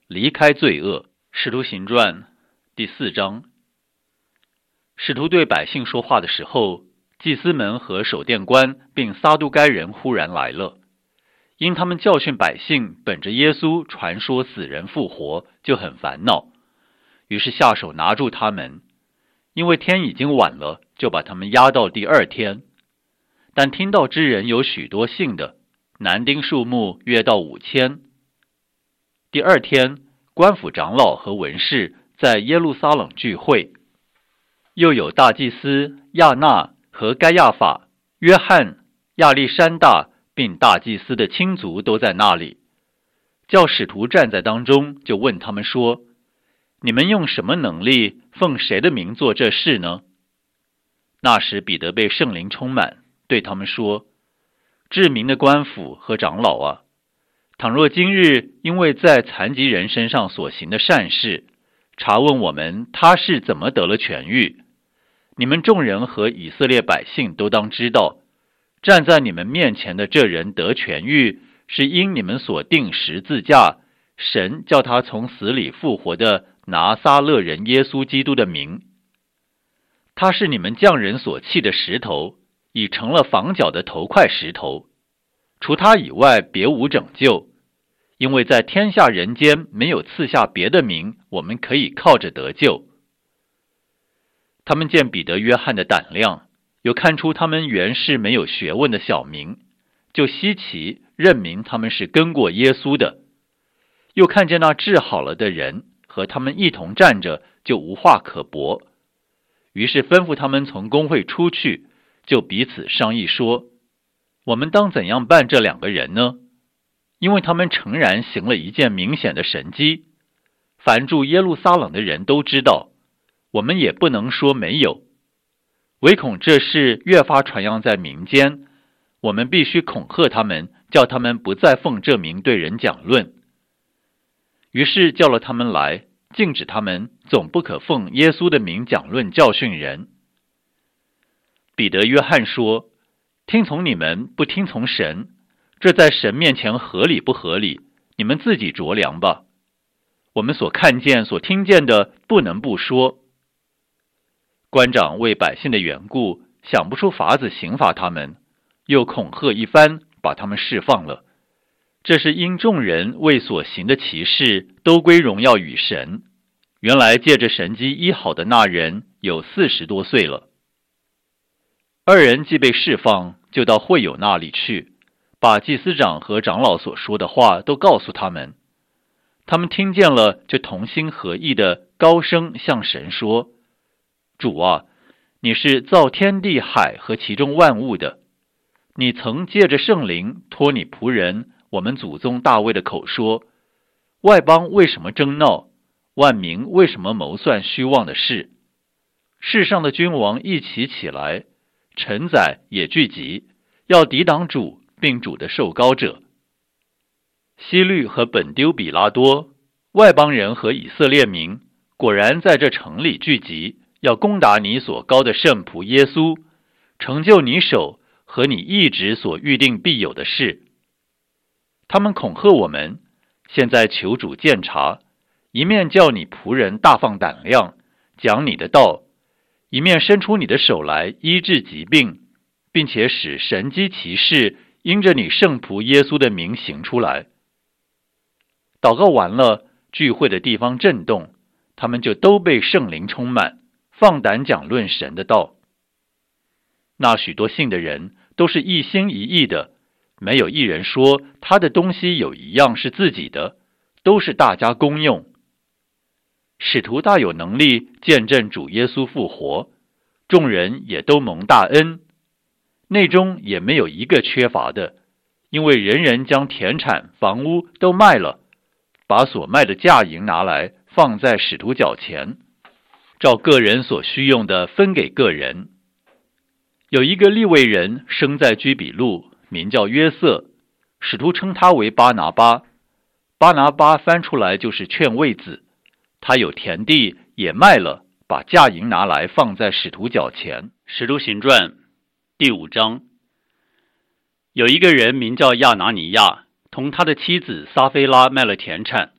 离开罪恶。使徒行传第4章。使徒对百姓说话的时候，祭司们和守殿官并撒都该人忽然来了，因他们教训百姓本着耶稣传说死人复活，就很烦恼，于是下手拿住他们，因为天已经晚了，就把他们押到第2天。但听到之人有许多信的，男丁数目约到5000。第2天，官府长老和文士在耶路撒冷聚会，又有大祭司亚那和该亚法、约翰、亚历山大并大祭司的亲族都在那里。叫使徒站在当中，就问他们说：你们用什么能力奉谁的名做这事呢？那时彼得被圣灵充满，对他们说：至民的官府和长老啊，倘若今日因为在残疾人身上所行的善事，查问我们他是怎么得了痊愈，你们众人和以色列百姓都当知道，站在你们面前的这人得痊愈，是因你们所定十字架，神叫他从死里复活的拿撒勒人耶稣基督的名。他是你们匠人所弃的石头，已成了房角的头块石头。除他以外别无拯救，因为在天下人间没有赐下别的名，我们可以靠着得救。他们见彼得、约翰的胆量，又看出他们原是没有学问的小民，就稀奇，认明他们是跟过耶稣的。又看见那治好了的人和他们一同站着，就无话可驳。于是吩咐他们从公会出去，就彼此商议说：我们当怎样办这2个人呢？因为他们诚然行了一件明显的神迹，凡住耶路撒冷的人都知道，我们也不能说没有。唯恐这事越发传扬在民间，我们必须恐吓他们，叫他们不再奉这名对人讲论。于是叫了他们来，禁止他们总不可奉耶稣的名讲论教训人。彼得、约翰说：听从你们，不听从神，这在神面前合理不合理？你们自己酌量吧。我们所看见、所听见的，不能不说。官长为百姓的缘故，想不出法子刑罚他们，又恐吓一番，把他们释放了。这是因众人为所行的奇事，都归荣耀与神。原来借着神迹医好的那人有40多岁了。2人既被释放，就到会友那里去，把祭司长和长老所说的话都告诉他们。他们听见了，就同心合意的高声向神说：主啊，你是造天地海和其中万物的，你曾借着圣灵托你仆人我们祖宗大卫的口说：外邦为什么争闹，万民为什么谋算虚妄的事？世上的君王一起起来，臣宰也聚集，要抵挡主并主的受膏者。希律和本丢比拉多、外邦人和以色列民，果然在这城里聚集，要攻打你所膏的圣仆耶稣，成就你手和你一直所预定必有的事。他们恐吓我们，现在求主鉴察，一面叫你仆人大放胆量，讲你的道，一面伸出你的手来医治疾病，并且使神迹奇事因着你圣仆耶稣的名行出来。祷告完了，聚会的地方震动，他们就都被圣灵充满，放胆讲论神的道。那许多信的人都是一心一意的，没有一人说他的东西有一样是自己的，都是大家公用。使徒大有能力见证主耶稣复活，众人也都蒙大恩，内中也没有一个缺乏的，因为人人将田产房屋都卖了，把所卖的价银拿来放在使徒脚前，照个人所需用的分给个人。有一个利未人生在居比路，名叫约瑟，使徒称他为巴拿巴。巴拿巴翻出来就是劝慰子。他有田地也卖了，把价银拿来放在使徒脚前。使徒行传第5章。有一个人名叫亚拿尼亚，同他的妻子撒菲拉卖了田产，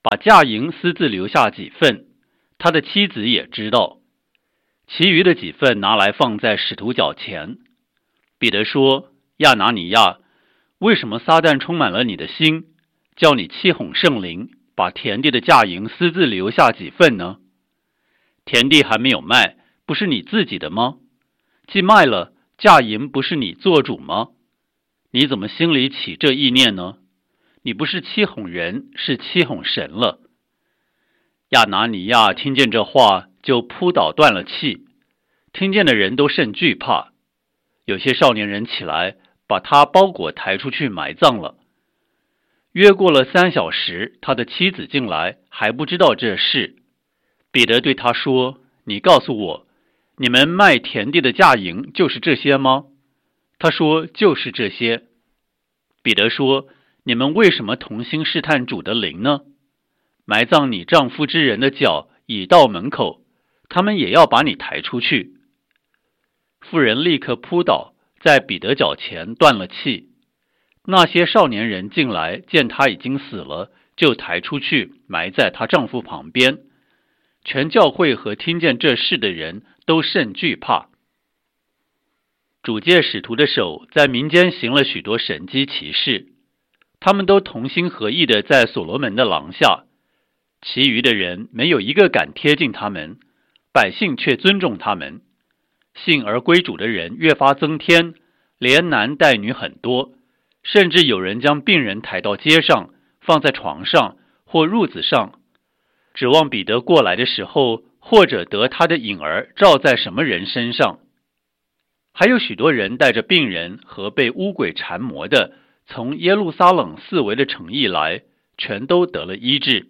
把价银私自留下几份，他的妻子也知道，其余的几份拿来放在使徒脚前。彼得说：亚拿尼亚，为什么撒旦充满了你的心，叫你欺哄圣灵，把田地的价银私自留下几份呢？田地还没有卖，不是你自己的吗？既卖了，价银不是你做主吗？你怎么心里起这意念呢？你不是欺哄人，是欺哄神了。亚拿尼亚听见这话，就扑倒断了气。听见的人都甚惧怕。有些少年人起来，把他包裹抬出去埋葬了。约过了3小时，他的妻子进来，还不知道这事。彼得对他说：你告诉我，你们卖田地的价银就是这些吗？他说：就是这些。彼得说：你们为什么同心试探主的灵呢？埋葬你丈夫之人的脚已到门口，他们也要把你抬出去。妇人立刻扑倒，在彼得脚前断了气。那些少年人进来，见他已经死了，就抬出去埋在她丈夫旁边。全教会和听见这事的人都甚惧怕。主借使徒的手在民间行了许多神迹奇事，他们都同心合意地在所罗门的廊下，其余的人没有一个敢贴近他们，百姓却尊重他们。信而归主的人越发增添，连男带女很多，甚至有人将病人抬到街上，放在床上或褥子上，指望彼得过来的时候，或者得他的影儿照在什么人身上。还有许多人带着病人和被污鬼缠磨的，从耶路撒冷四围的城邑来，全都得了医治。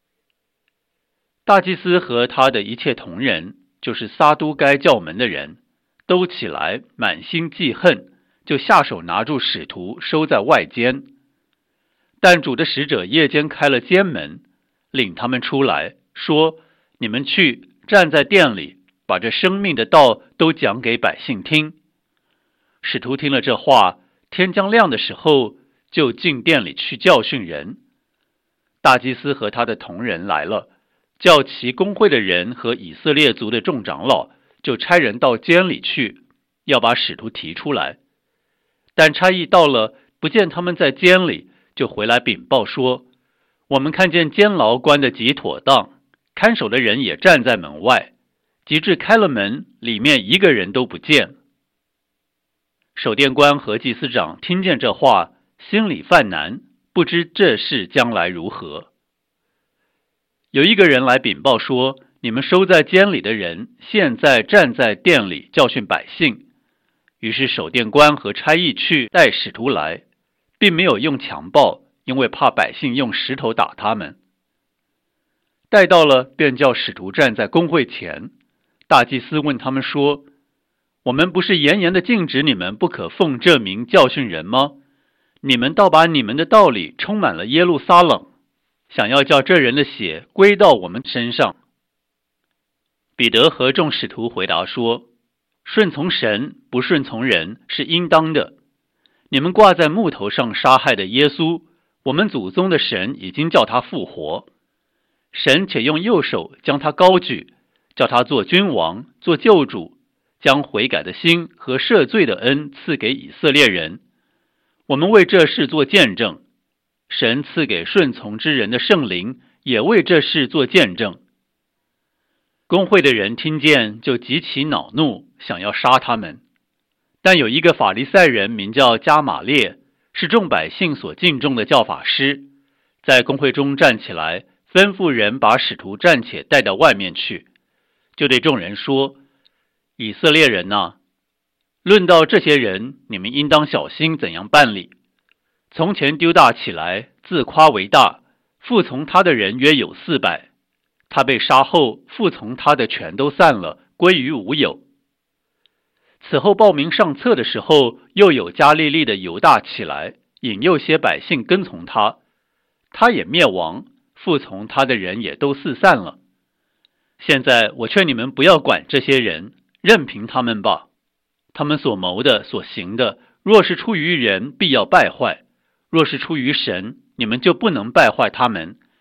大祭司和他的一切同人，就是撒都该教门的人，都起来满心记恨，就下手拿住使徒收在外间。但主的使者夜间开了监门，领他们出来，说：你们去站在殿里，把这生命的道都讲给百姓听。使徒听了这话，天将亮的时候，就进殿里去教训人。大祭司和他的同人来了，叫其公会的人和以色列族的众长老，就差人到监里去，要把使徒提出来。但差役到了，不见他们在监里，就回来禀报说：我们看见监牢关得极妥当，看守的人也站在门外，及至开了门，里面一个人都不见。守殿官和祭司长听见这话，心里犯难，不知这事将来如何。有一个人来禀报说：你们收在监里的人，现在站在殿里教训百姓。于是守殿官和差役去带使徒来，并没有用强暴，因为怕百姓用石头打他们。带到了，便叫使徒站在公会前。大祭司问他们说：我们不是严严的禁止你们不可奉这名教训人吗？你们倒把你们的道理充满了耶路撒冷，想要叫这人的血归到我们身上。彼得和众使徒回答说：顺从神，不顺从人，是应当的。你们挂在木头上杀害的耶稣，我们祖宗的神已经叫他复活。神且用右手将他高举，叫他做君王，做救主，将悔改的心和赦罪的恩赐给以色列人。我们为这事做见证，神赐给顺从之人的圣灵也为这事做见证。公会的人听见，就极其恼怒，想要杀他们。但有一个法利赛人名叫加玛列，是众百姓所敬重的教法师，在公会中站起来，吩咐人把使徒暂且带到外面去，就对众人说：以色列人哪，论到这些人，你们应当小心怎样办理。从前丢大起来，自夸为大，服从他的人约有400。他被杀后，服从他的全都散了，归于无有。此后报名上册的时候，又有加利利的犹大起来，引诱些百姓跟从他，他也灭亡，服从他的人也都四散了。现在我劝你们不要管这些人，任凭他们吧。他们所谋的、所行的，若是出于人，必要败坏；若是出于神，你们就不能败坏他们，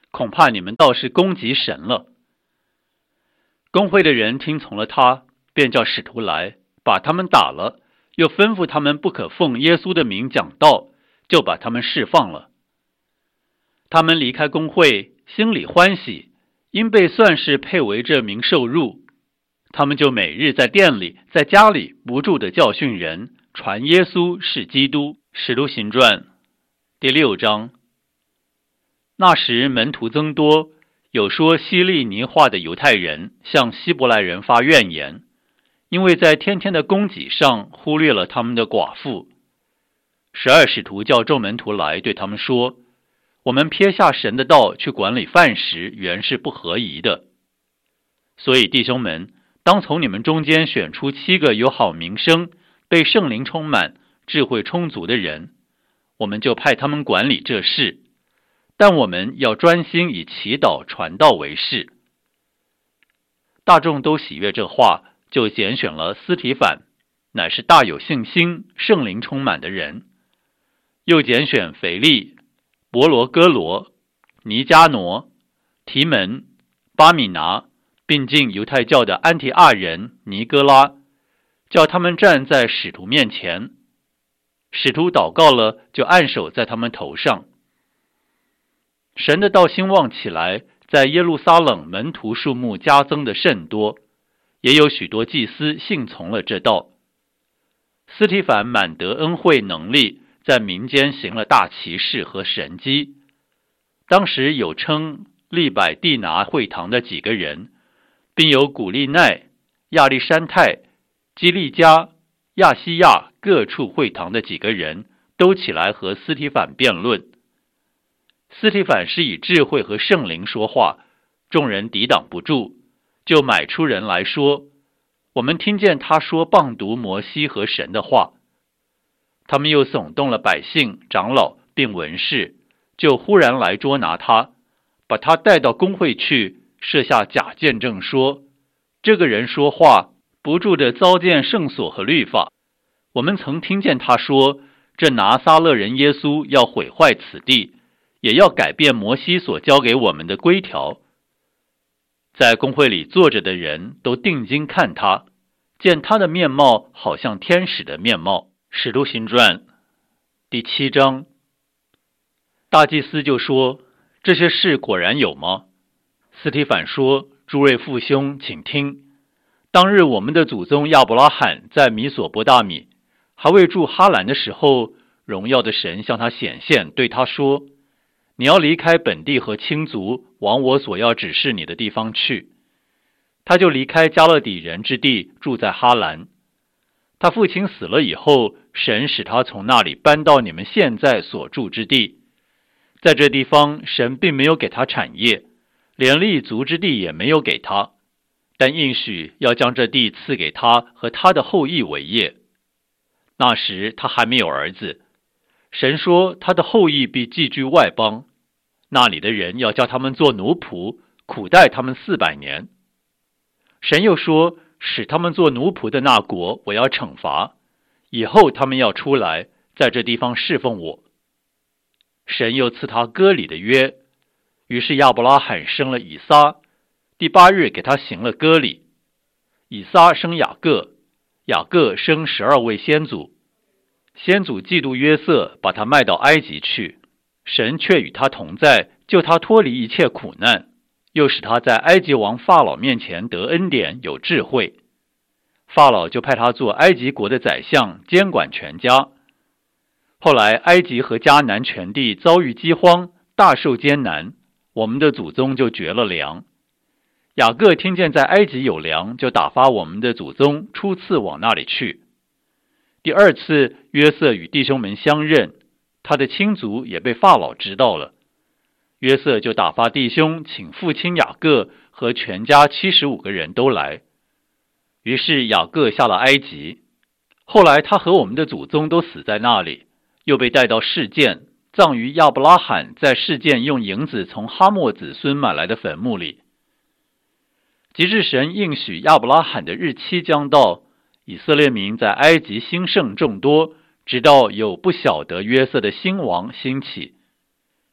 恐怕你们倒是攻击神了。公会的人听从了他，便叫使徒来，把他们打了，又吩咐他们不可奉耶稣的名讲道，就把他们释放了。他们离开公会，心里欢喜，因被算是配为这名受辱。他们就每日在店里，在家里不住地教训人，传耶稣是基督。使徒行传第6章。那时门徒增多，有说希利尼话的犹太人向希伯来人发怨言，因为在天天的供给上忽略了他们的寡妇。12使徒叫众门徒来，对他们说，我们撇下神的道去管理饭食，原是不合宜的。所以弟兄们，当从你们中间选出7个有好名声、被圣灵充满、智慧充足的人，我们就派他们管理这事。但我们要专心以祈祷传道为事。大众都喜悦这话，就拣选了司提反，乃是大有信心、圣灵充满的人；又拣选腓利、伯罗哥罗、尼加挪、提门、巴米拿，并进犹太教的安提阿人尼哥拉，叫他们站在使徒面前。使徒祷告了，就按手在他们头上。神的道兴旺起来，在耶路撒冷门徒数目加增的甚多，也有许多祭司信从了这道。司提反满得恩惠能力，在民间行了大奇事和神迹。当时有称利百地拿会堂的几个人，并有古利奈、亚历山泰、基利加、亚西亚各处会堂的几个人，都起来和司提反辩论。司提反是以智慧和圣灵说话，众人抵挡不住，就买出人来说，我们听见他说谤读摩西和神的话。他们又耸动了百姓、长老并文士，就忽然来捉拿他，把他带到公会去，设下假见证说，这个人说话不住地糟践圣所和律法。我们曾听见他说，这拿撒勒人耶稣要毁坏此地，也要改变摩西所交给我们的规条。在公会里坐着的人都定睛看他，见他的面貌好像天使的面貌。使徒行传第7章。大祭司就说，这些事果然有吗？司提反说，诸位父兄，请听。当日我们的祖宗亚伯拉罕在米索波大米，还未住哈兰的时候，荣耀的神向他显现，对他说，你要离开本地和亲族，往我所要指示你的地方去。他就离开加勒底人之地，住在哈兰。他父亲死了以后，神使他从那里搬到你们现在所住之地。在这地方，神并没有给他产业，连立足之地也没有给他，但应许要将这地赐给他和他的后裔为业。那时他还没有儿子，神说他的后裔必寄居外邦，那里的人要叫他们做奴仆，苦待他们400年。神又说，使他们做奴仆的那国我要惩罚，以后他们要出来，在这地方侍奉我。神又赐他割礼的约，于是亚伯拉罕生了以撒，第8日给他行了割礼。以撒生雅各，雅各生12位先祖。先祖嫉妒约瑟，把他卖到埃及去，神却与他同在，救他脱离一切苦难，又使他在埃及王法老面前得恩典，有智慧。法老就派他做埃及国的宰相，监管全家。后来埃及和迦南全地遭遇饥荒，大受艰难，我们的祖宗就绝了粮。雅各听见在埃及有粮，就打发我们的祖宗初次往那里去。第2次，约瑟与弟兄们相认，他的亲族也被法老知道了。约瑟就打发弟兄请父亲雅各和全家75个人都来。于是雅各下了埃及。后来他和我们的祖宗都死在那里，又被带到示剑，葬于亚伯拉罕在示剑用银子从哈莫子孙买来的坟墓里。及至神应许亚伯拉罕的日期将到，以色列民在埃及兴盛众多，直到有不晓得约瑟的新王兴起。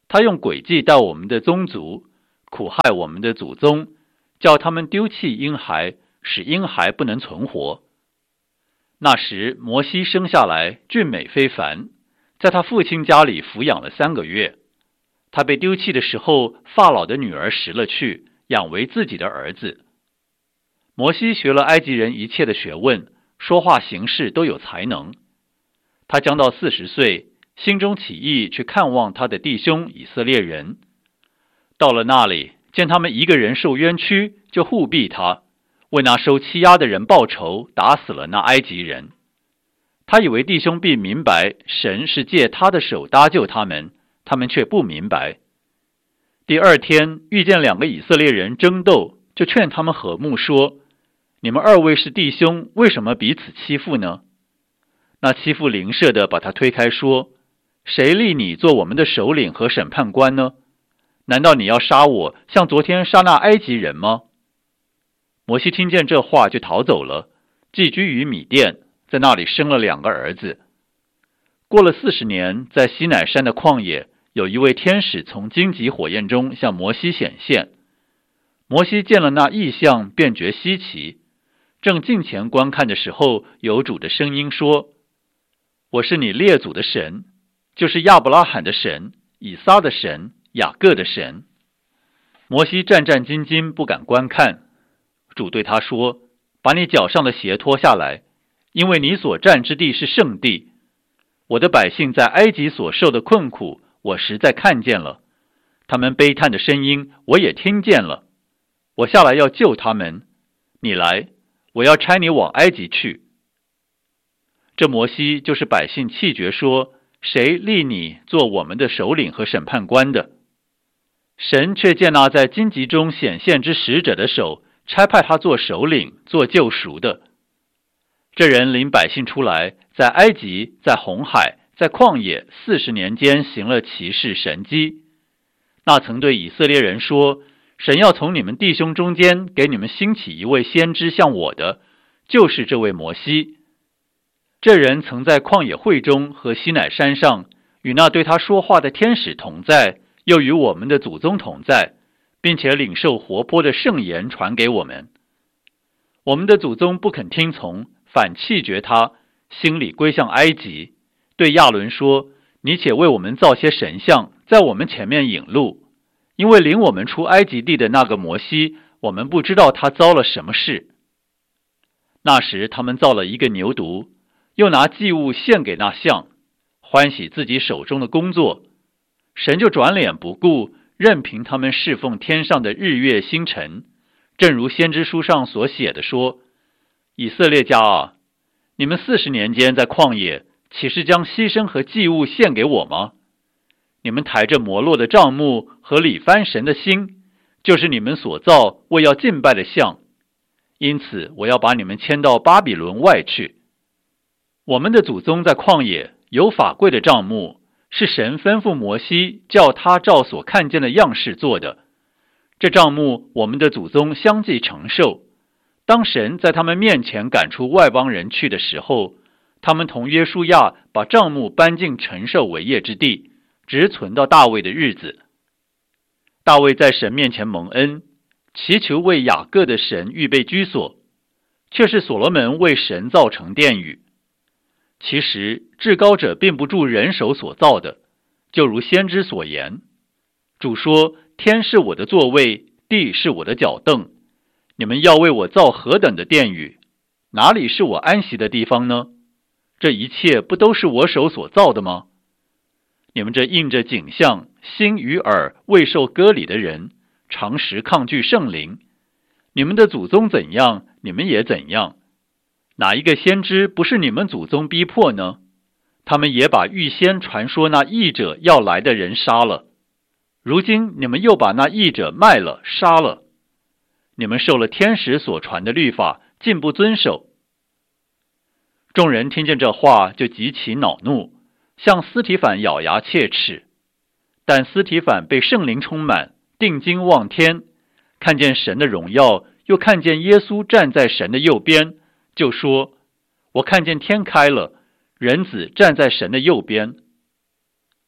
他用诡计待我们的宗族，苦害我们的祖宗，叫他们丢弃婴孩，使婴孩不能存活。那时摩西生下来俊美非凡，在他父亲家里抚养了3个月。他被丢弃的时候，法老的女儿拾了去，养为自己的儿子。摩西学了埃及人一切的学问，说话行事都有才能。他将到40岁，心中起意去看望他的弟兄以色列人。到了那里，见他们一个人受冤屈，就护庇他，为那受欺压的人报仇，打死了那埃及人。他以为弟兄必明白神是借他的手搭救他们，他们却不明白。第2天遇见2个以色列人争斗，就劝他们和睦说：你们2位是弟兄，为什么彼此欺负呢？那欺负邻舍的把他推开说：谁立你做我们的首领和审判官呢？难道你要杀我，像昨天杀那埃及人吗？摩西听见这话就逃走了，寄居于米甸，在那里生了2个儿子。过了40年，在西乃山的旷野，有一位天使从荆棘火焰中向摩西显现。摩西见了那异象，便觉稀奇。正近前观看的时候，有主的声音说：我是你列祖的神，就是亚伯拉罕的神，以撒的神，雅各的神。摩西战战兢兢，不敢观看。主对他说：把你脚上的鞋脱下来，因为你所站之地是圣地。我的百姓在埃及所受的困苦，我实在看见了，他们悲叹的声音，我也听见了。我下来要救他们，你来，我要差你往埃及去。这摩西就是百姓气绝说：谁立你做我们的首领和审判官的？神却见那在荆棘中显现之使者的手，差派他做首领，做救赎的。这人领百姓出来，在埃及，在红海，在旷野40年间行了奇事神迹。那曾对以色列人说：神要从你们弟兄中间给你们兴起一位先知像我的，就是这位摩西。这人曾在旷野会中和西乃山上与那对他说话的天使同在，又与我们的祖宗同在，并且领受活泼的圣言传给我们。我们的祖宗不肯听从，反弃绝他，心里归向埃及，对亚伦说：你且为我们造些神像，在我们前面引路，因为领我们出埃及地的那个摩西，我们不知道他遭了什么事。那时他们造了一个牛犊，又拿祭物献给那像，欢喜自己手中的工作。神就转脸不顾，任凭他们侍奉天上的日月星辰，正如先知书上所写的说：以色列家啊，你们40年间在旷野，岂是将牺牲和祭物献给我吗？你们抬着摩洛的帐幕和里番神的心，就是你们所造为要敬拜的像。因此我要把你们迁到巴比伦外去。我们的祖宗在旷野有法柜的帐幕，是神吩咐摩西叫他照所看见的样式做的。这帐幕我们的祖宗相继承受。当神在他们面前赶出外邦人去的时候，他们同约书亚把帐幕搬进承受为业之地，直存到大卫的日子。大卫在神面前蒙恩，祈求为雅各的神预备居所，却是所罗门为神造成殿宇。其实至高者并不住人手所造的，就如先知所言，主说：天是我的座位，地是我的脚凳，你们要为我造何等的殿宇？哪里是我安息的地方呢？这一切不都是我手所造的吗？你们这印着景象，心与耳未受割礼的人，常时抗拒圣灵。你们的祖宗怎样，你们也怎样。哪一个先知不是你们祖宗逼迫呢？他们也把预先传说那义者要来的人杀了。如今你们又把那义者卖了，杀了。你们受了天使所传的律法，竟不遵守。众人听见这话，就极其恼怒，向司提反咬牙切齿。但司提反被圣灵充满，定睛望天，看见神的荣耀，又看见耶稣站在神的右边，就说：我看见天开了，人子站在神的右边。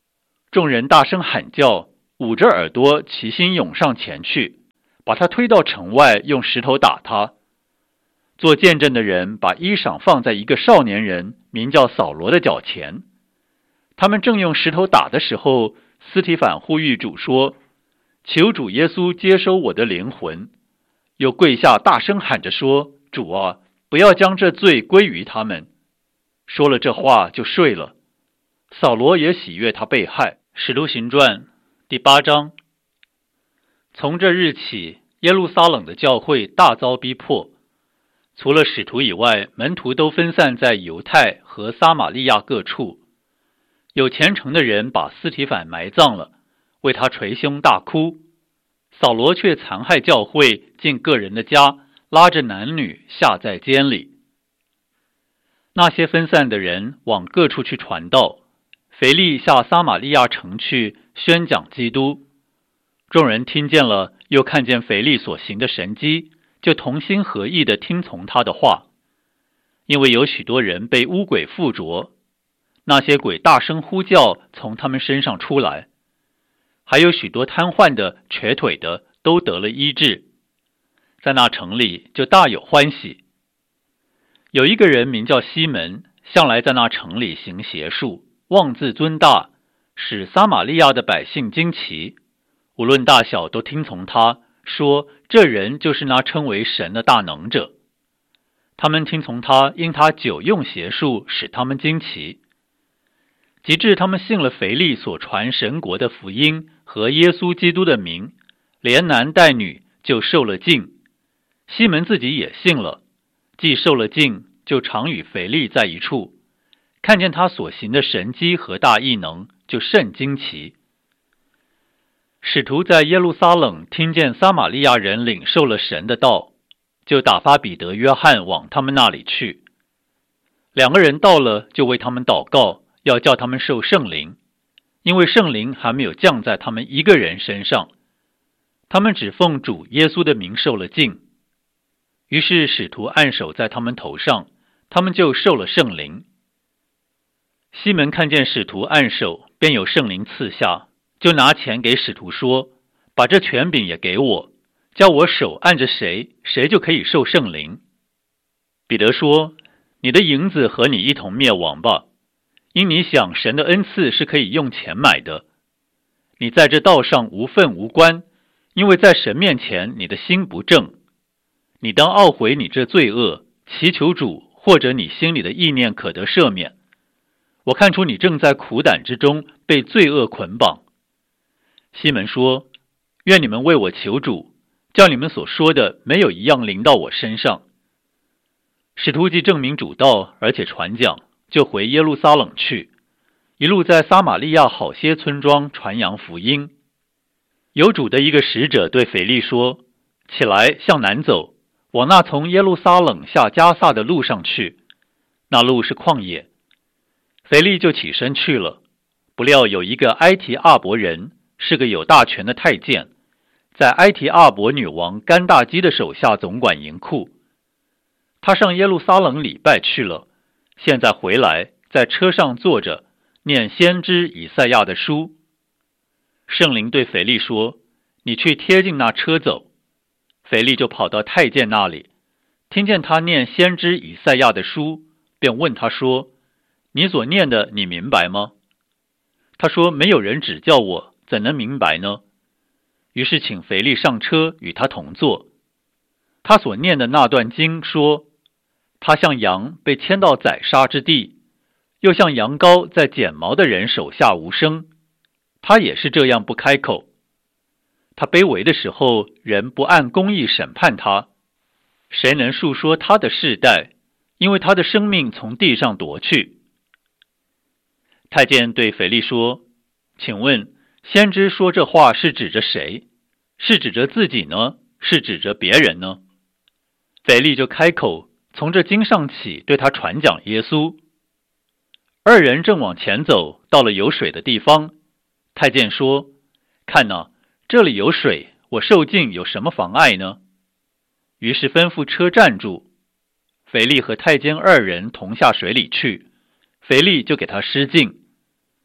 众人大声喊叫，捂着耳朵齐心涌上前去，把他推到城外，用石头打他。做见证的人把衣裳放在一个少年人名叫扫罗的脚前。他们正用石头打的时候，司提反呼吁主说：求主耶稣接收我的灵魂。又跪下大声喊着说：主啊，不要将这罪归于他们。说了这话就睡了。扫罗也喜悦他被害。使徒行传第8章。从这日起，耶路撒冷的教会大遭逼迫，除了使徒以外，门徒都分散在犹太和撒玛利亚各处。有虔诚的人把司提反埋葬了，为他捶胸大哭。扫罗却残害教会，进个人的家，拉着男女下在监里。那些分散的人往各处去传道。腓力下撒玛利亚城去宣讲基督。众人听见了，又看见腓力所行的神迹，就同心合意地听从他的话。因为有许多人被污鬼附着，那些鬼大声呼叫，从他们身上出来。还有许多瘫痪的、瘸腿的都得了医治。在那城里就大有欢喜。有一个人名叫西门，向来在那城里行邪术，妄自尊大，使撒玛利亚的百姓惊奇，无论大小都听从他，说这人就是那称为神的大能者。他们听从他，因他久用邪术，使他们惊奇。及至他们信了腓力所传神国的福音和耶稣基督的名，连男带女就受了浸。西门自己也信了，既受了浸，就常与腓力在一处，看见他所行的神迹和大异能，就甚惊奇。使徒在耶路撒冷听见撒玛利亚人领受了神的道，就打发彼得、约翰往他们那里去。2个人到了，就为他们祷告，要叫他们受圣灵，因为圣灵还没有降在他们一个人身上。他们只奉主耶稣的名受了浸。于是使徒按手在他们头上，他们就受了圣灵。西门看见使徒按手，便有圣灵赐下，就拿钱给使徒说：把这权柄也给我，叫我手按着谁，谁就可以受圣灵。彼得说：你的银子和你一同灭亡吧，因你想神的恩赐是可以用钱买的。你在这道上无份无关，因为在神面前你的心不正。你当懊悔你这罪恶，祈求主，或者你心里的意念可得赦免。我看出你正在苦胆之中，被罪恶捆绑。西门说：愿你们为我求主，叫你们所说的没有一样临到我身上。使徒既证明主道，而且传讲，就回耶路撒冷去，一路在撒玛利亚好些村庄传扬福音。有主的一个使者对腓力说：起来，向南走，往那从耶路撒冷下迦萨的路上去，那路是旷野。腓力就起身去了。不料有一个埃提阿伯人，是个有大权的太监，在埃提阿伯女王甘大基的手下总管银库。他上耶路撒冷礼拜去了，现在回来，在车上坐着，念先知以赛亚的书。圣灵对腓力说：你去贴近那车走。腓力就跑到太监那里，听见他念先知以赛亚的书，便问他说：你所念的你明白吗？他说：没有人指教我，怎能明白呢？于是请腓力上车，与他同坐。他所念的那段经说：他像羊被牵到宰杀之地，又像羊羔在剪毛的人手下无声，他也是这样不开口。他卑微的时候，人不按公义审判他，谁能述说他的世代？因为他的生命从地上夺去。太监对腓力说：请问先知说这话是指着谁？是指着自己呢？是指着别人呢？腓力就开口，从这经上起对他传讲耶稣。2人正往前走，到了有水的地方。太监说：看哪，这里有水，我受浸有什么妨碍呢？于是吩咐车站住。腓力和太监2人同下水里去，腓力就给他施浸。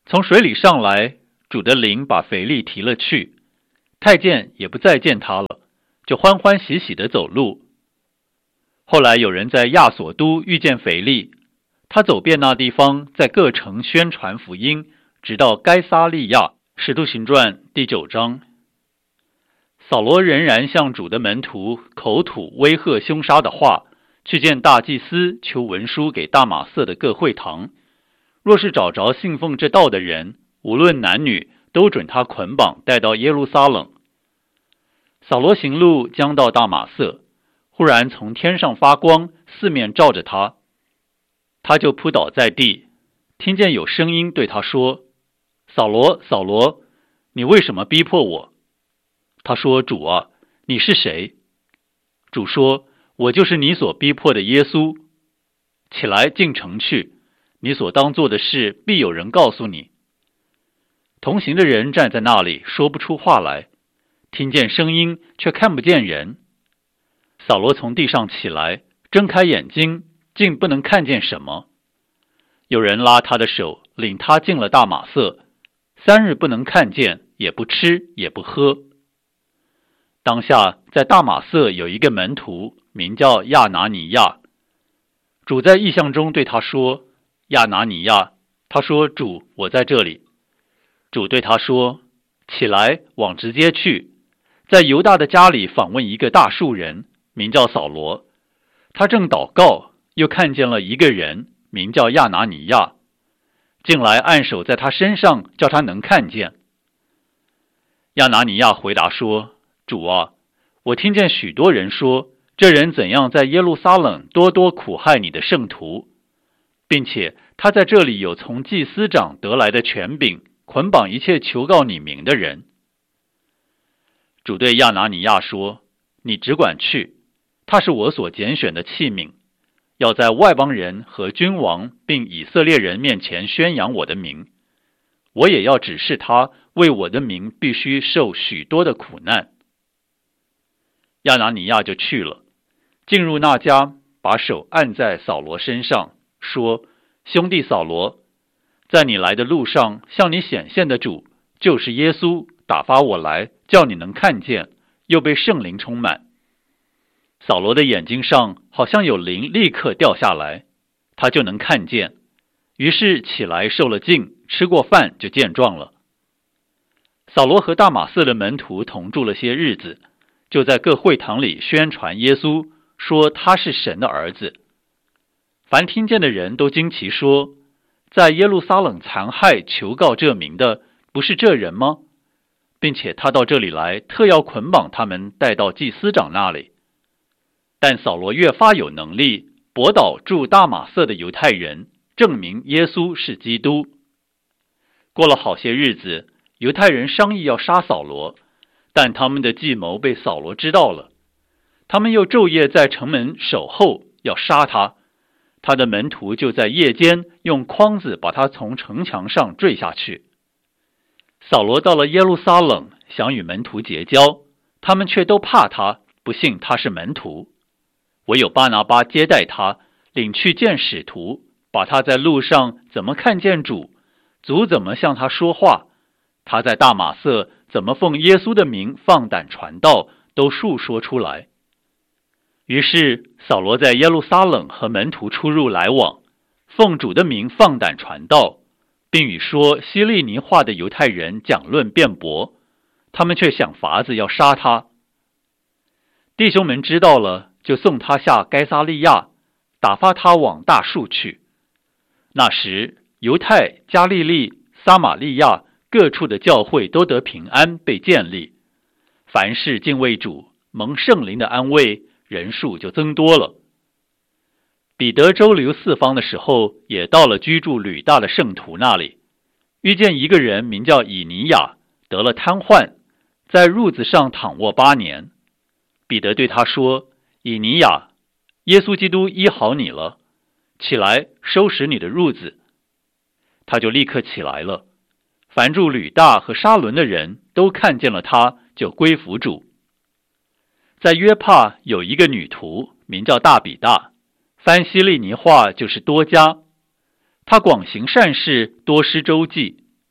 从水里上来，主的灵把腓力提了去，太监也不再见他了，就欢欢喜喜地走路。后来有人在亚索都遇见腓力，他走遍那地方，在各城宣传福音，直到该撒利亚。使徒行传第9章。扫罗仍然向主的门徒口吐威吓凶杀的话，去见大祭司，求文书给大马色的各会堂，若是找着信奉这道的人，无论男女，都准他捆绑带到耶路撒冷。扫罗行路将到大马色，忽然从天上发光，四面照着他，他就扑倒在地，听见有声音对他说：扫罗，扫罗，你为什么逼迫我？他说：主啊，你是谁？主说：我就是你所逼迫的耶稣。起来进城去，你所当做的事必有人告诉你。同行的人站在那里，说不出话来，听见声音，却看不见人。扫罗从地上起来，睁开眼睛，竟不能看见什么。有人拉他的手，领他进了大马色，3日不能看见，也不吃，也不喝。当下在大马色有一个门徒，名叫亚拿尼亚。主在异象中对他说：亚拿尼亚。他说：主，我在这里。主对他说：起来，往直街去，在犹大的家里访问一个大数人，名叫扫罗。他正祷告，又看见了一个人，名叫亚拿尼亚，进来按手在他身上，叫他能看见。亚拿尼亚回答说：主啊，我听见许多人说，这人怎样在耶路撒冷多多苦害你的圣徒，并且他在这里有从祭司长得来的权柄，捆绑一切求告你名的人。主对亚拿尼亚说：你只管去，他是我所拣选的器皿，要在外邦人和君王并以色列人面前宣扬我的名。我也要指示他，为我的名必须受许多的苦难。亚拿尼亚就去了，进入那家，把手按在扫罗身上，说：兄弟扫罗，在你来的路上向你显现的主，就是耶稣，打发我来，叫你能看见，又被圣灵充满。扫罗的眼睛上好像有灵立刻掉下来，他就能看见，于是起来受了浸，吃过饭就健壮了。扫罗和大马色的门徒同住了些日子，就在各会堂里宣传耶稣，说他是神的儿子。凡听见的人都惊奇说：在耶路撒冷残害求告这名的，不是这人吗？并且他到这里来，特要捆绑他们带到祭司长那里。但扫罗越发有能力，驳倒住大马色的犹太人，证明耶稣是基督。过了好些日子，犹太人商议要杀扫罗，但他们的计谋被扫罗知道了。他们又昼夜在城门守候，要杀他。他的门徒就在夜间用筐子把他从城墙上坠下去。扫罗到了耶路撒冷，想与门徒结交，他们却都怕他，不信他是门徒。唯有巴拿巴接待他，领去见使徒，把他在路上怎么看见主，主怎么向他说话，他在大马色怎么奉耶稣的名放胆传道，都述说出来。于是扫罗在耶路撒冷和门徒出入来往，奉主的名放胆传道，并与说希利尼话的犹太人讲论辩驳，他们却想法子要杀他。弟兄们知道了，就送他下该撒利亚，打发他往大数去。那时犹太、加利利、撒玛利亚各处的教会都得平安，被建立，凡事敬畏主，蒙圣灵的安慰，人数就增多了。彼得周游四方的时候，也到了居住吕大的圣徒那里，遇见一个人名叫以尼亚，得了瘫痪，在褥子上躺卧8年。彼得对他说：以尼亚，耶稣基督医好你了，起来收拾你的褥子。他就立刻起来了。凡住吕大和沙伦的人都看见了他，就归服主。在约帕有一个女徒，名叫大比大，翻希利尼话就是多加。她广行善事，多施周济，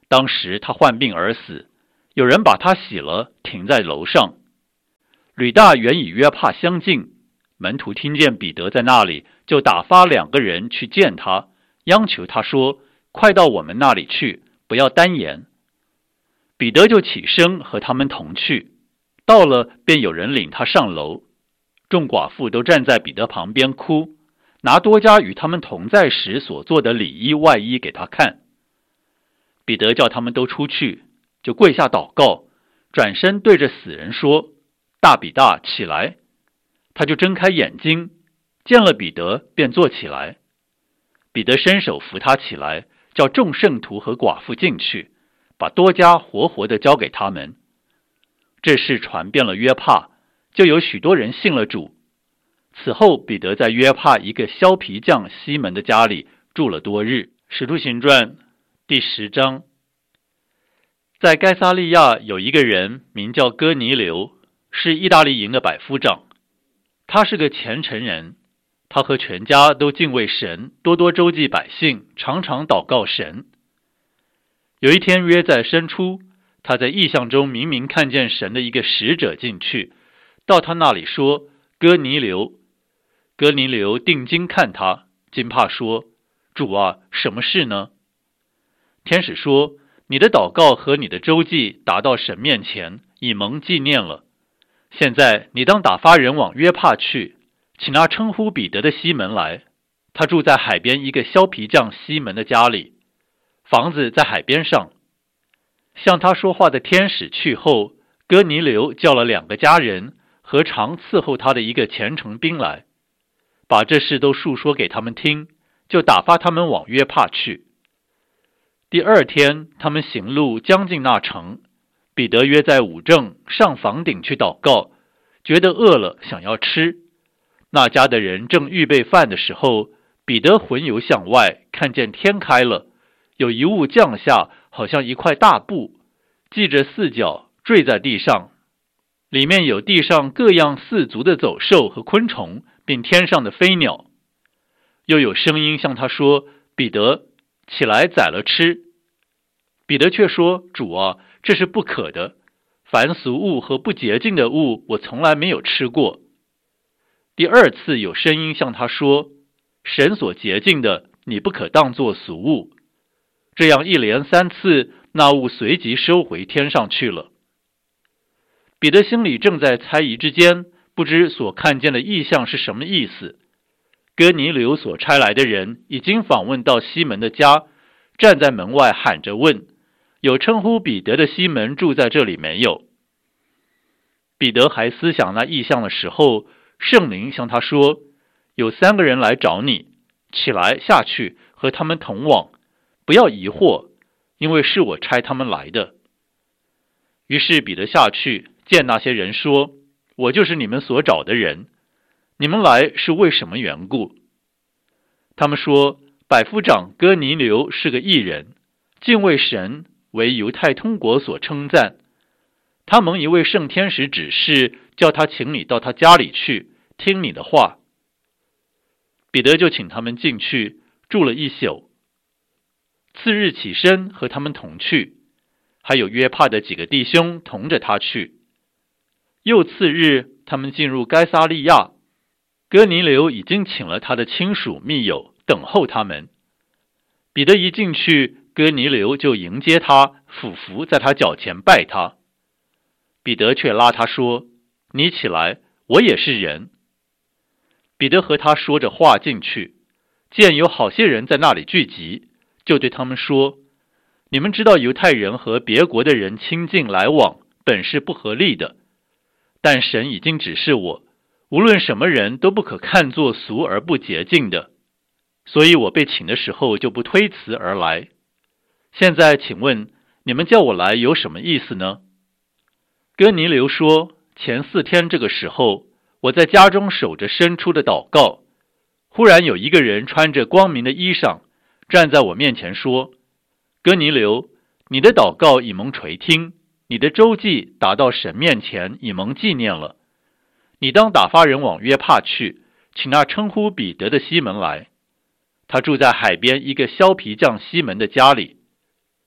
当时他患病而死，有人把他洗了，停在楼上。吕大原与约帕相近，门徒听见彼得在那里，就打发2个人去见他，央求他说：快到我们那里去，不要单言。彼得就起身和他们同去，到了便有人领他上楼，众寡妇都站在彼得旁边哭，拿多加与他们同在时所做的里衣外衣给他看。彼得叫他们都出去，就跪下祷告，转身对着死人说：大比大，起来。他就睁开眼睛，见了彼得，便坐起来。彼得伸手扶他起来，叫众圣徒和寡妇进去，把多加活活的交给他们。这事传遍了约帕，就有许多人信了主。此后彼得在约帕一个削皮匠西门的家里住了多日。使徒行传第10章。在该撒利亚有一个人名叫哥尼流，是意大利营的百夫长。他是个虔诚人，他和全家都敬畏神，多多周济百姓，常常祷告神。有一天约在申初，他在异象中明明看见神的一个使者进去，到他那里说：哥尼流。哥尼流定睛看他，惊怕说：主啊，什么事呢？天使说：你的祷告和你的周济达到神面前，以蒙纪念了。现在你当打发人往约帕去，请那称呼彼得的西门来，他住在海边一个削皮匠西门的家里，房子在海边上。向他说话的天使去后，哥尼流叫了2个家人和常伺候他的一个虔诚兵来，把这事都述说给他们听，就打发他们往约帕去。第2天，他们行路将近那城，彼得约在午正上房顶去祷告，觉得饿了，想要吃。那家的人正预备饭的时候，彼得魂游向外，看见天开了，有一物降下，好像一块大布，系着4角，坠在地上，里面有地上各样4足的走兽和昆虫，并天上的飞鸟。又有声音向他说：彼得，起来宰了吃。彼得却说：主啊，这是不可的，凡俗物和不洁净的物，我从来没有吃过。第2次有声音向他说：神所洁净的，你不可当作俗物。这样一连3次，那物随即收回天上去了。彼得心里正在猜疑之间，不知所看见的异象是什么意思。哥尼流所差来的人已经访问到西门的家，站在门外喊着问：有称呼彼得的西门住在这里没有？彼得还思想那异象的时候，圣灵向他说：有3个人来找你，起来下去和他们同往，不要疑惑，因为是我差他们来的。于是彼得下去见那些人说：我就是你们所找的人，你们来是为什么缘故？他们说：百夫长哥尼流是个义人，敬畏神，为犹太通国所称赞。他蒙一位圣天使指示，叫他请你到他家里去，听你的话。彼得就请他们进去，住了1宿。次日起身和他们同去，还有约帕的几个弟兄同着他去。又次日，他们进入该撒利亚，哥尼流已经请了他的亲属密友等候他们。彼得一进去，哥尼流就迎接他，俯伏在他脚前拜他。彼得却拉他说：你起来，我也是人。彼得和他说着话进去，见有好些人在那里聚集，就对他们说：你们知道犹太人和别国的人亲近来往，本是不合理的，但神已经指示我，无论什么人都不可看作俗而不洁净的，所以我被请的时候就不推辞而来。现在请问你们叫我来有什么意思呢？哥尼流说：前4天这个时候，我在家中守着申初的祷告，忽然有一个人穿着光明的衣裳，站在我面前说：哥尼流，你的祷告已蒙垂听，你的周济达到神面前，已蒙纪念了。你当打发人往约帕去，请那称呼彼得的西门来，他住在海边一个削皮匠西门的家里。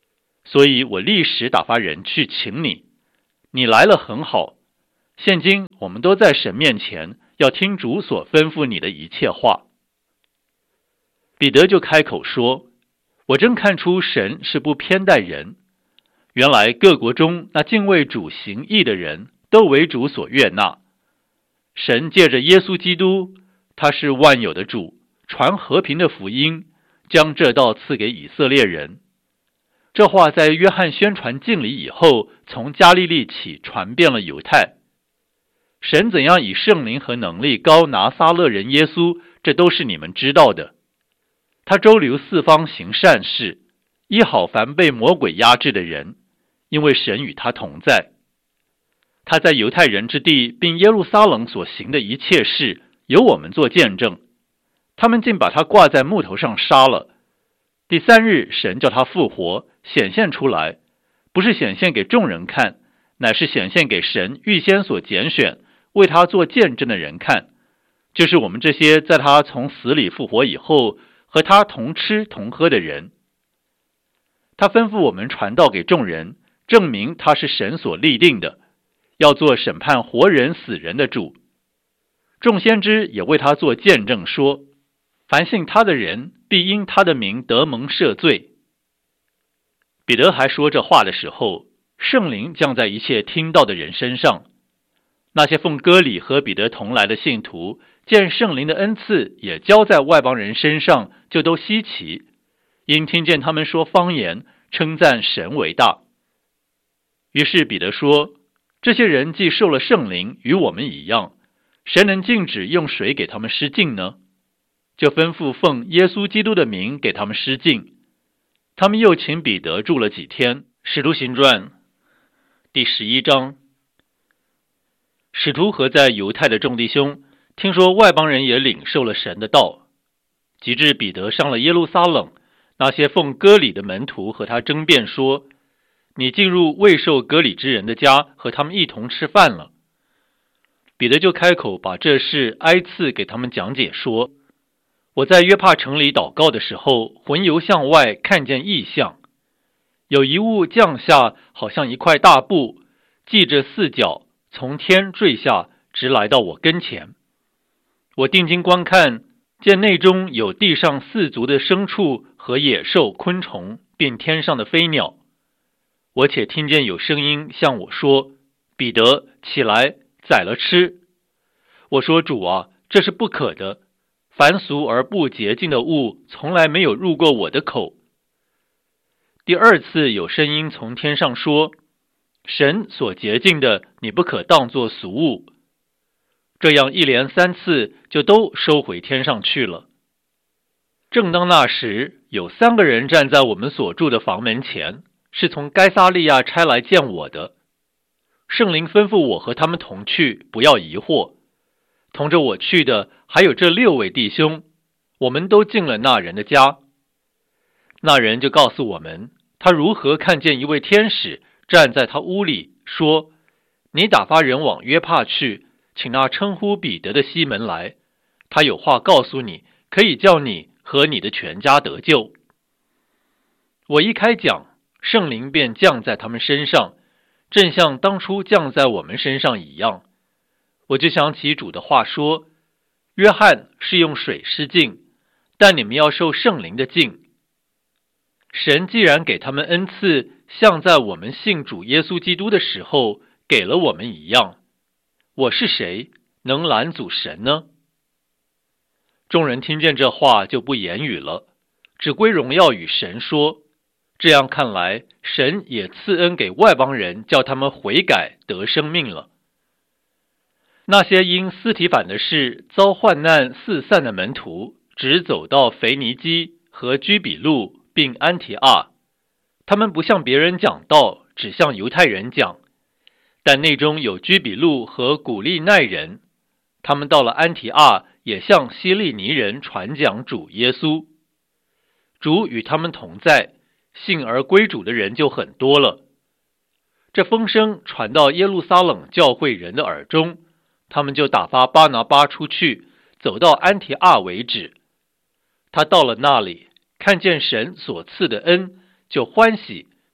所以我立时打发人去请你。你来了很好，现今我们都在神面前，要听主所吩咐你的一切话。”彼得就开口说：“我真看出神是不偏待人，原来各国中那敬畏主行义的人都为主所悦纳。神借着耶稣基督，他是万有的主，传和平的福音，将这道赐给以色列人。这话在约翰宣传敬礼以后，从加利利起传遍了犹太。神怎样以圣灵和能力膏拿撒勒人耶稣，这都是你们知道的。他周流四方行善事，医好凡被魔鬼压制的人，因为神与他同在。他在犹太人之地并耶路撒冷所行的一切事，由我们做见证。他们竟把他挂在木头上杀了。第三日，神叫他复活，显现出来，不是显现给众人看，乃是显现给神预先所拣选，为他做见证的人看，就是我们这些在他从死里复活以后，和他同吃同喝的人。他吩咐我们传道给众人，证明他是神所立定的，要做审判活人死人的主。众先知也为他做见证说，凡信他的人必因他的名得蒙赦罪。彼得还说这话的时候，圣灵降在一切听到的人身上。那些奉割礼和彼得同来的信徒，见圣灵的恩赐也交在外邦人身上，就都稀奇，因听见他们说方言，称赞神为大。于是彼得说，这些人既受了圣灵，与我们一样，谁能禁止用水给他们施浸呢？就吩咐奉耶稣基督的名给他们施浸。他们又请彼得住了几天。使徒行传第11章。使徒和在犹太的众弟兄听说外邦人也领受了神的道，及至彼得上了耶路撒冷，那些奉割礼的门徒和他争辩说，你进入未受割礼之人的家，和他们一同吃饭了。彼得就开口把这事挨次给他们讲解说，我在约帕城里祷告的时候，魂游向外，看见异象，有一物降下，好像一块大布，系着四角，从天坠下，直来到我跟前。我定睛观看，见内中有地上四足的牲畜和野兽、昆虫，并天上的飞鸟。我且听见有声音向我说，彼得，起来，宰了吃。我说，主啊，这是不可的，凡俗而不洁净的物，从来没有入过我的口。第二次有声音从天上说，神所洁净的，你不可当作俗物。这样一连3次，就都收回天上去了。正当那时，有3个人站在我们所住的房门前，是从该撒利亚差来见我的。圣灵吩咐我和他们同去，不要疑惑。同着我去的还有这6位弟兄，我们都进了那人的家。那人就告诉我们，他如何看见一位天使站在他屋里，说，你打发人往约帕去，请那称呼彼得的西门来，他有话告诉你，可以叫你和你的全家得救。我一开讲，圣灵便降在他们身上，正像当初降在我们身上一样。我就想起主的话说，约翰是用水施浸，但你们要受圣灵的浸。神既然给他们恩赐，像在我们信主耶稣基督的时候给了我们一样，我是谁，能拦阻神呢？众人听见这话就不言语了，只归荣耀与神说，这样看来，神也赐恩给外邦人，叫他们悔改得生命了。那些因斯提反的事遭患难四散的门徒，只走到腓尼基和居比路并安提阿，他们不向别人讲道，只向犹太人讲，但内中有居比路和古利奈人，他们到了安提阿，也向希利尼人传讲主耶稣。主与他们同在，信而归主的人就很多了。这风声传到耶路撒冷教会人的耳中，他们就打发巴拿巴出去，走到安提阿为止。他到了那里，看见神所赐的恩，就欢喜，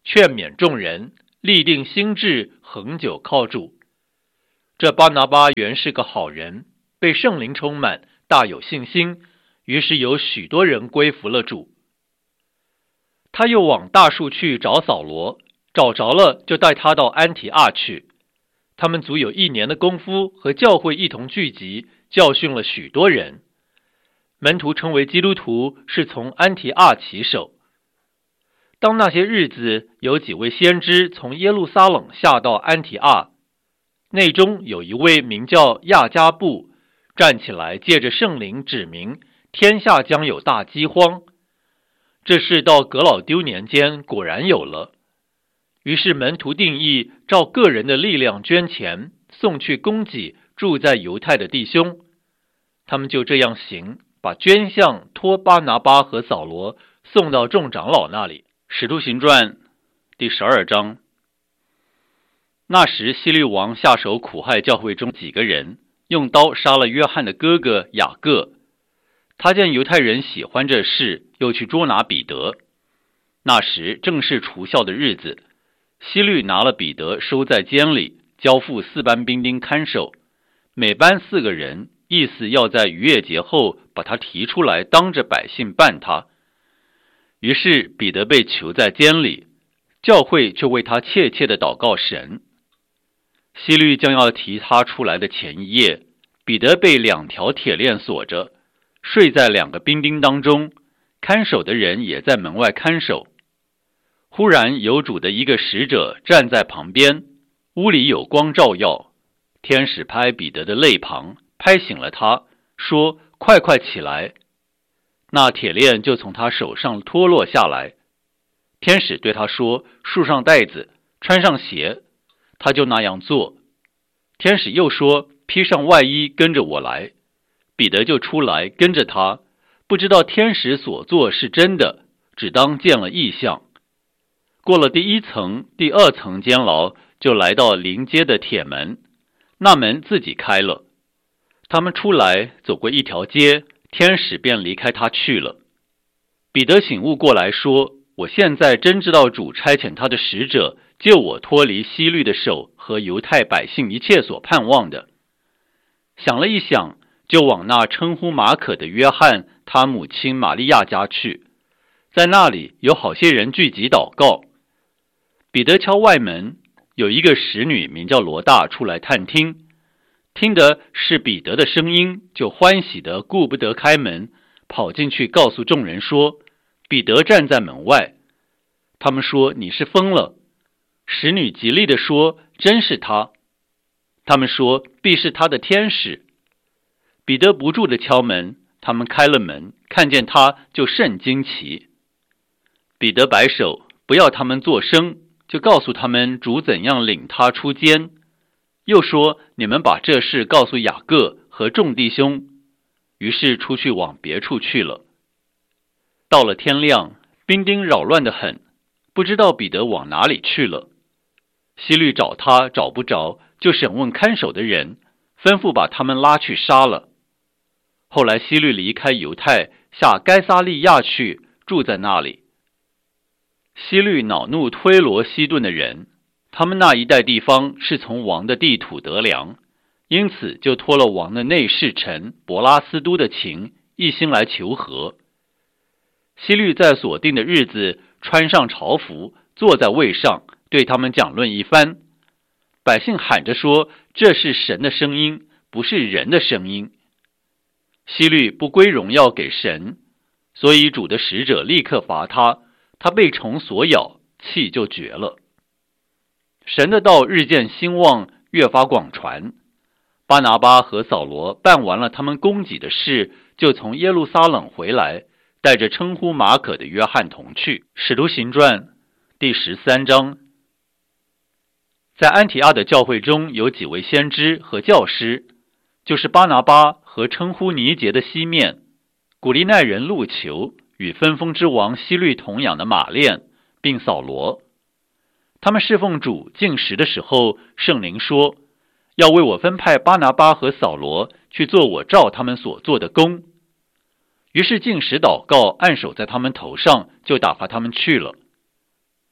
劝勉众人，立定心志，恒久靠主。这巴拿巴原是个好人，被圣灵充满，大有信心，于是有许多人归服了主。他又往大树去找扫罗，找着了，就带他到安提阿去。他们足有1年的功夫，和教会一同聚集，教训了许多人。门徒成为基督徒，是从安提阿起手。当那些日子，有几位先知从耶路撒冷下到安提阿，内中有一位名叫亚迦布，站起来借着圣灵指明，天下将有大饥荒。这事到革老丢年间果然有了。于是门徒定义，照个人的力量捐钱，送去供给住在犹太的弟兄。他们就这样行，把捐项托巴拿巴和扫罗送到众长老那里。 使徒行传第12章。那时希律王下手苦害教会中几个人，用刀杀了约翰的哥哥雅各。他见犹太人喜欢这事，又去捉拿彼得。那时正是除酵的日子，希律拿了彼得收在监里，交付4班兵丁看守，每班4个人，意思要在逾越节后把他提出来，当着百姓办他。于是彼得被囚在监里，教会却为他切切地祷告神。希律将要提他出来的前一夜，彼得被2条铁链锁着，睡在2个兵丁当中，看守的人也在门外看守。忽然有主的一个使者站在旁边，屋里有光照耀，天使拍彼得的肋旁，拍醒了他，说：快快起来。那铁链就从他手上脱落下来。天使对他说：束上带子，穿上鞋。他就那样做。天使又说：披上外衣，跟着我来。彼得就出来跟着他，不知道天使所做是真的，只当见了异象。过了第1层、第2层监牢，就来到临街的铁门，那门自己开了。他们出来，走过一条街，天使便离开他去了。彼得醒悟过来说：我现在真知道主差遣他的使者，救我脱离希律的手和犹太百姓一切所盼望的。想了一想，就往那称呼马可的约翰他母亲玛利亚家去，在那里有好些人聚集祷告。彼得敲外门，有一个使女名叫罗大出来探听，听得是彼得的声音，就欢喜的顾不得开门，跑进去告诉众人说：彼得站在门外。他们说：你是疯了。使女极力地说：真是他。他们说：必是他的天使。彼得不住地敲门，他们开了门，看见他就甚惊奇。彼得摆手，不要他们作声，就告诉他们主怎样领他出监。又说：你们把这事告诉雅各和众弟兄。于是出去往别处去了。到了天亮，兵丁扰乱得很，不知道彼得往哪里去了。希律找他找不着，就审问看守的人，吩咐把他们拉去杀了。后来希律离开犹太，下该撒利亚去，住在那里。希律恼怒推罗西顿的人，他们那一带地方是从王的地土得粮，因此就托了王的内侍臣伯拉斯都的情，一心来求和。希律在所定的日子穿上朝服，坐在位上，对他们讲论一番。百姓喊着说：这是神的声音，不是人的声音。希律不归荣耀给神，所以主的使者立刻罚他，他被虫所咬，气就绝了。神的道日渐兴旺，越发广传。巴拿巴和扫罗办完了他们供给的事，就从耶路撒冷回来，带着称呼马可的约翰同去。使徒行传第13章。在安提阿的教会中有几位先知和教师，就是巴拿巴和称呼尼结的西面，古利奈人路求，与分封之王希律同养的马链，并扫罗。他们侍奉主禁食的时候，圣灵说：要为我分派巴拿巴和扫罗去做我照他们所做的工。于是禁食祷告，按手在他们头上，就打发他们去了。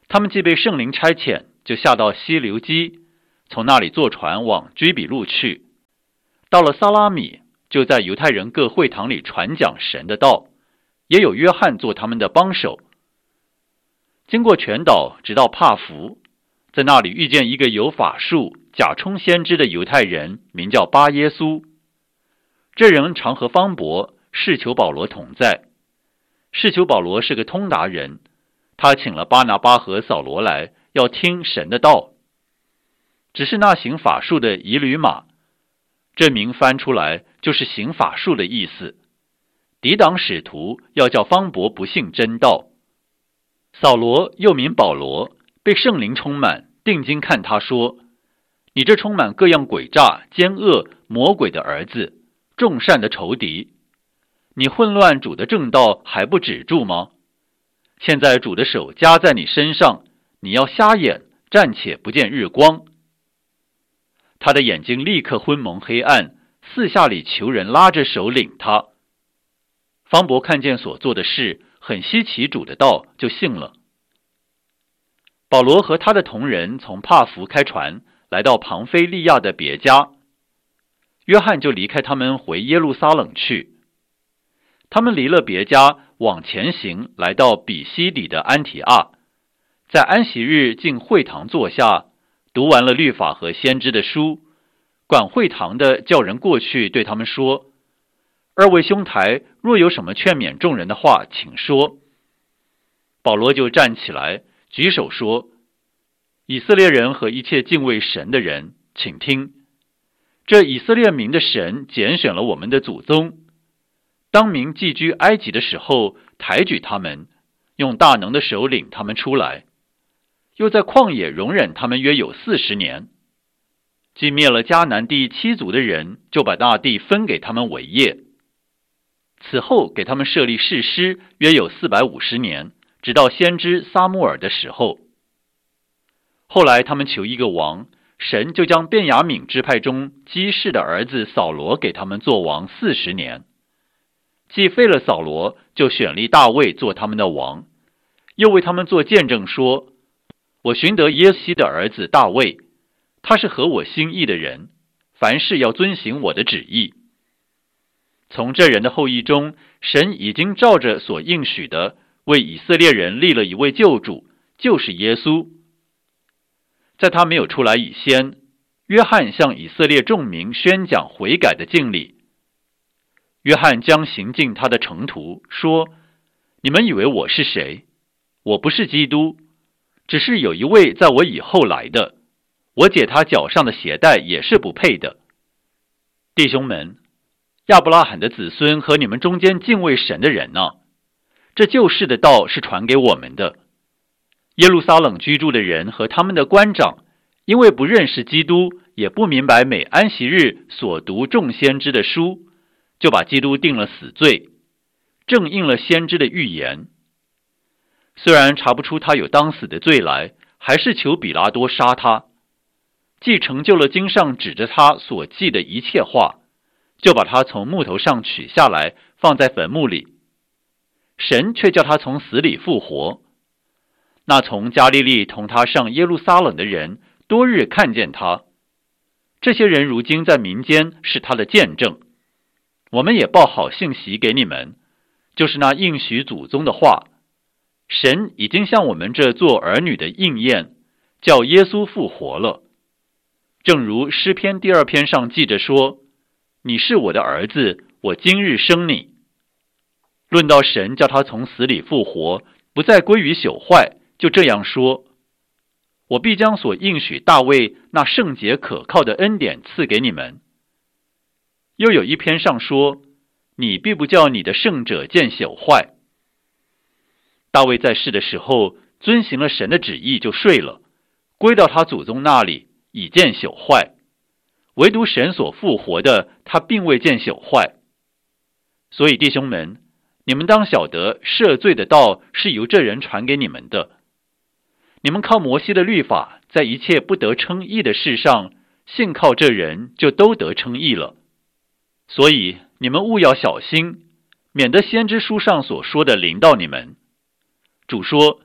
他们既被圣灵差遣，就下到西流基，从那里坐船往居比路去。到了撒拉米，就在犹太人各会堂里传讲神的道，也有约翰做他们的帮手。经过全岛，直到帕福，在那里遇见一个有法术、假充先知的犹太人，名叫巴耶稣。这人常和方伯、士求保罗同在。士求保罗是个通达人，他请了巴拿巴和扫罗来，要听神的道。只是那行法术的以吕马，这名翻出来就是行法术的意思，抵挡使徒，要叫方伯不信真道。扫罗又名保罗，被圣灵充满，定睛看他说：你这充满各样诡诈、奸恶、魔鬼的儿子，众善的仇敌，你混乱主的正道还不止住吗？现在主的手加在你身上，你要瞎眼，暂且不见日光。他的眼睛立刻昏蒙黑暗，四下里求人拉着手领他。方伯看见所做的事，很稀奇主的道，就信了。保罗和他的同人从帕福开船，来到庞菲利亚的别家。约翰就离开他们回耶路撒冷去。他们离了别家，往前行，来到比西底的安提阿，在安息日进会堂坐下，读完了律法和先知的书。管会堂的叫人过去对他们说：二位兄台，若有什么劝勉众人的话，请说。保罗就站起来，举手说：以色列人和一切敬畏神的人，请听，这以色列民的神拣选了我们的祖宗，当民寄居埃及的时候，抬举他们，用大能的手领他们出来，又在旷野容忍他们约有40年。既灭了迦南地7族的人，就把那地分给他们为业。此后给他们设立士师，约有450年，直到先知撒母耳的时候。后来他们求一个王，神就将便雅悯支派中基士的儿子扫罗给他们做王40年。既废了扫罗，就选立大卫做他们的王，又为他们做见证说：我寻得耶西的儿子大卫，他是合我心意的人，凡事要遵行我的旨意。从这人的后裔中，神已经照着所应许的，为以色列人立了一位救主，就是耶稣。在他没有出来以先，约翰向以色列众民宣讲悔改的敬礼。约翰将行进他的程途，说：你们以为我是谁？我不是基督，只是有一位在我以后来的，我解他脚上的鞋带也是不配的。弟兄们，亚伯拉罕的子孙和你们中间敬畏神的人呢，这救世的道是传给我们的。耶路撒冷居住的人和他们的官长，因为不认识基督，也不明白每安息日所读众先知的书，就把基督定了死罪，正应了先知的预言。虽然查不出他有当死的罪来，还是求比拉多杀他。既成就了经上指着他所记的一切话，就把他从木头上取下来，放在坟墓里。神却叫他从死里复活。那从加利利同他上耶路撒冷的人，多日看见他。这些人如今在民间是他的见证。我们也报好信息给你们，就是那应许祖宗的话。神已经向我们这做儿女的应验，叫耶稣复活了。正如诗篇第2篇上记着说：你是我的儿子，我今日生你。论到神叫他从死里复活，不再归于朽坏，就这样说：我必将所应许大卫那圣洁可靠的恩典赐给你们。又有一篇上说：你必不叫你的圣者见朽坏。大卫在世的时候，遵行了神的旨意就睡了，归到他祖宗那里，已见朽坏。唯独神所复活的，他并未见朽坏。所以弟兄们，你们当晓得赦罪的道是由这人传给你们的。你们靠摩西的律法，在一切不得称义的事上，信靠这人，就都得称义了。所以你们务要小心，免得先知书上所说的临到你们。主说：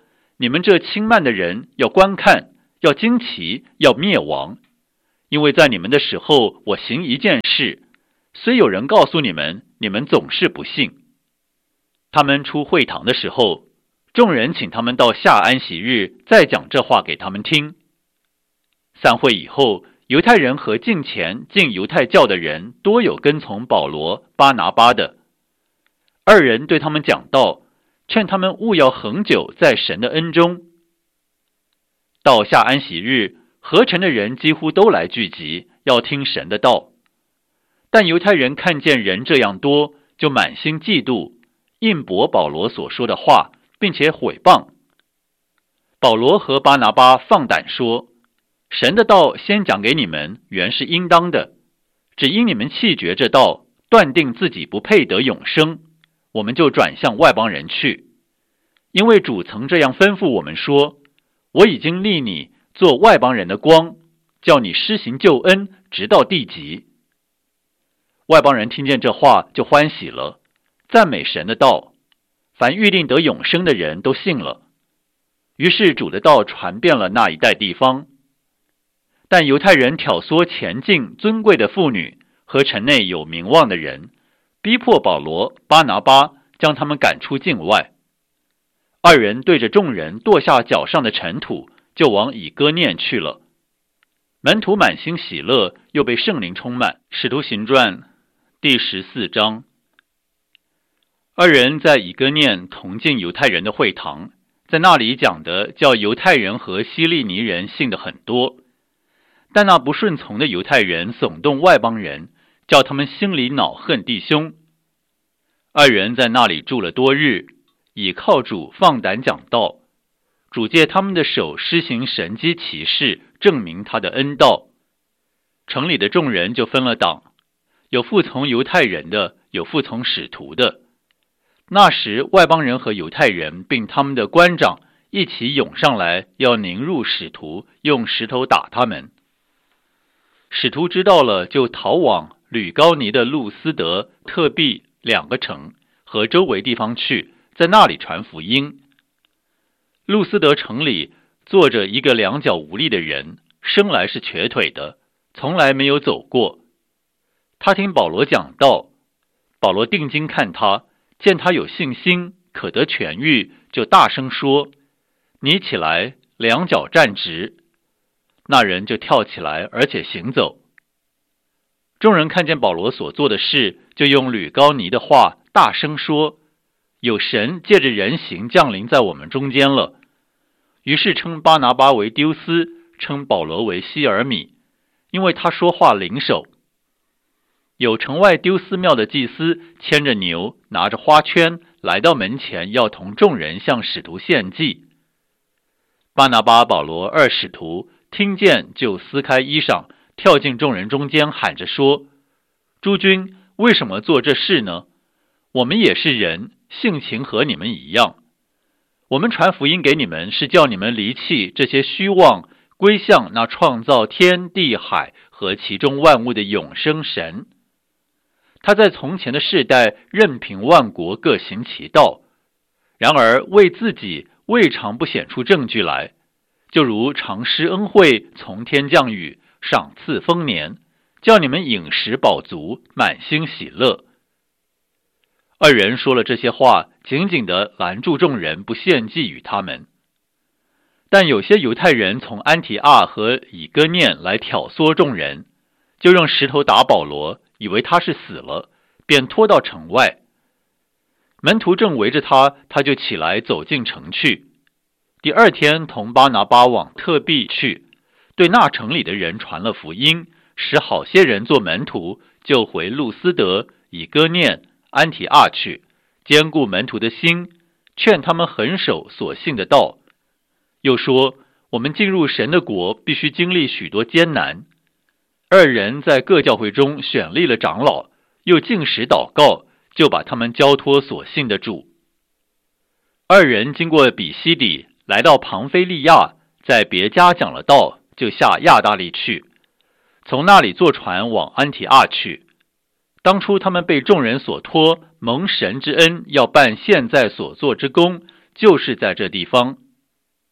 你们这轻慢的人要观看，要惊奇，要灭亡。因为在你们的时候，我行一件事，虽有人告诉你们，你们总是不信。他们出会堂的时候，众人请他们到下安息日再讲这话给他们听。散会以后，犹太人和近前进犹太教的人多有跟从保罗、巴拿巴的。二人对他们讲道，劝他们务要恒久在神的恩中。到下安息日，合城的人几乎都来聚集，要听神的道。但犹太人看见人这样多，就满心嫉妒，印驳保罗所说的话，并且毁谤。保罗和巴拿巴放胆说，神的道先讲给你们，原是应当的，只因你们弃绝这道，断定自己不配得永生，我们就转向外邦人去。因为主曾这样吩咐我们说，我已经立你做外邦人的光，叫你施行救恩，直到地极。外邦人听见这话就欢喜了，赞美神的道，凡预定得永生的人都信了。于是主的道传遍了那一带地方。但犹太人挑唆前进尊贵的妇女和城内有名望的人，逼迫保罗、巴拿巴，将他们赶出境外。二人对着众人跺下脚上的尘土，就往以哥念去了。门徒满心喜乐，又被圣灵充满。使徒行传第14章。二人在以哥念同进犹太人的会堂，在那里讲的叫犹太人和希利尼人信的很多。但那不顺从的犹太人耸动外邦人，叫他们心里恼恨弟兄。二人在那里住了多日，倚靠主放胆讲道。主借他们的手施行神迹奇事，证明他的恩道。城里的众人就分了党，有服从犹太人的，有服从使徒的。那时外邦人和犹太人并他们的官长一起涌上来，要拧入使徒，用石头打他们。使徒知道了，就逃往吕高尼的路斯德、特庇2个城和周围地方去，在那里传福音。路斯德城里坐着一个两脚无力的人，生来是瘸腿的，从来没有走过。他听保罗讲道，保罗定睛看他，见他有信心，可得痊愈，就大声说：“你起来，两脚站直。”那人就跳起来，而且行走。众人看见保罗所做的事，就用吕高尼的话大声说：“有神借着人形降临在我们中间了。”于是称巴拿巴为丢斯，称保罗为希尔米，因为他说话灵手。有城外丢斯庙的祭司牵着牛，拿着花圈，来到门前，要同众人向使徒献祭。巴拿巴、保罗二使徒听见，就撕开衣裳，跳进众人中间，喊着说：“诸君，为什么做这事呢？我们也是人，性情和你们一样。我们传福音给你们，是叫你们离弃这些虚妄，归向那创造天地海和其中万物的永生神。他在从前的世代任凭万国各行其道，然而为自己未尝不显出证据来，就如常施恩惠，从天降雨，赏赐丰年，叫你们饮食饱足，满心喜乐。”二人说了这些话，紧紧地拦住众人，不献祭与他们。但有些犹太人从安提阿和以哥念来挑唆众人，就用石头打保罗，以为他是死了，便拖到城外。门徒正围着他，他就起来走进城去。第二天同巴拿巴往特庇去，对那城里的人传了福音，使好些人做门徒，就回路斯德、以哥念、安提阿去，坚固门徒的心，劝他们恒守所信的道。又说，我们进入神的国，必须经历许多艰难。二人在各教会中选立了长老，又禁食祷告，就把他们交托所信的主。二人经过比西底，来到庞菲利亚，在别家讲了道，就下亚大利去，从那里坐船往安提阿去。当初他们被众人所托，蒙神之恩，要办现在所做之功，就是在这地方。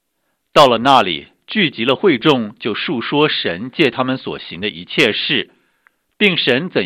到了那里，聚集了会众，就述说神借他们所行的一切事，并神怎